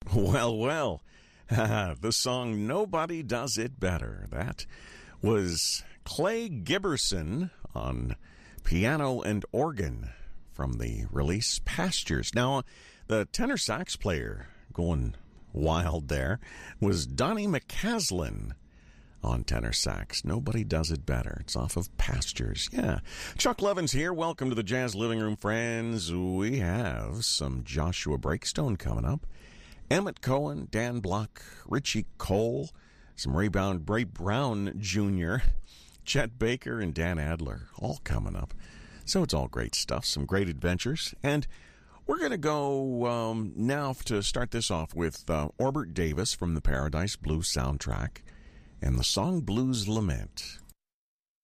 Well, well, the song Nobody Does It Better. That was Clay Giberson on piano and organ from the release Pastures. Now, the tenor sax player going wild there was Donnie McCaslin on tenor sax. Nobody Does It Better. It's off of Pastures. Yeah. Chuck Levins here. Welcome to the Jazz Living Room, friends. We have some Joshua Breakstone coming up. Emmett Cohen, Dan Block, Richie Cole, some Ray Brown Jr., Chet Baker, and Dan Adler, all coming up. So it's all great stuff, some great adventures. And we're going to go now to start this off with Orbert Davis from the Paradise Blues soundtrack and the song Blues Lament.